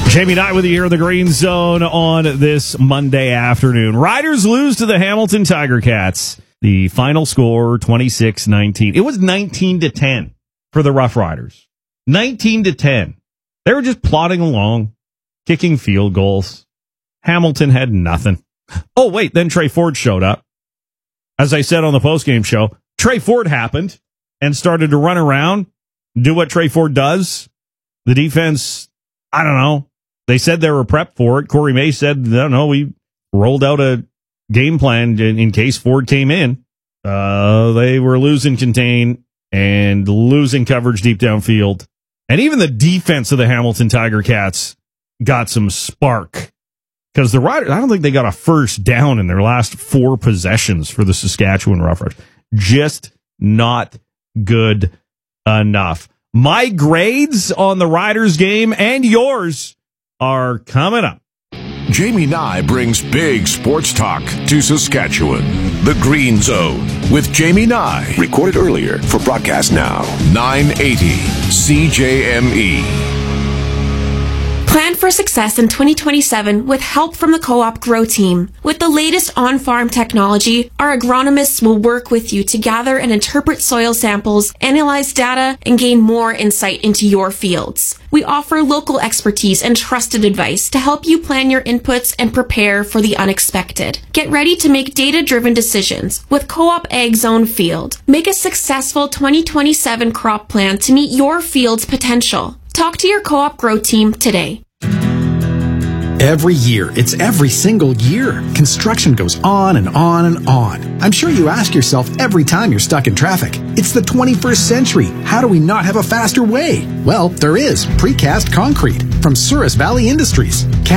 Jamie Knight with you here in the Green Zone on this Monday afternoon. Riders lose to the Hamilton Tiger Cats. The final score, 26-19. It was 19-10 for the Rough Riders. 19-10. They were just plodding along, kicking field goals. Hamilton had nothing. Oh, wait, then Trey Ford showed up. As I said on the postgame show, Trey Ford happened and started to run around, do what Trey Ford does. The defense, I don't know. They said they were prepped for it. Corey May said, I don't know, we rolled out a game plan in case Ford came in. They were losing contain and losing coverage deep downfield. And even the defense of the Hamilton Tiger Cats got some spark. Because the Riders, I don't think they got a first down in their last 4 possessions for the Saskatchewan Roughriders. Just not good enough. My grades on the Riders game and yours are coming up. Jamie Nye brings big sports talk to Saskatchewan. The Green Zone with Jamie Nye. Recorded earlier for broadcast now. 980 CJME. Plan for success in 2027 with help from the Co-op Grow team. With the latest on-farm technology, our agronomists will work with you to gather and interpret soil samples, analyze data, and gain more insight into your fields. We offer local expertise and trusted advice to help you plan your inputs and prepare for the unexpected. Get ready to make data-driven decisions with Co-op Ag Zone Field. Make a successful 2027 crop plan to meet your field's potential. Talk to your Co-op Grow team today. Every year, it's every single year. Construction goes on and on and on. I'm sure you ask yourself every time you're stuck in traffic, it's the 21st century. How do we not have a faster way? Well, there is precast concrete from Souris Valley Industries.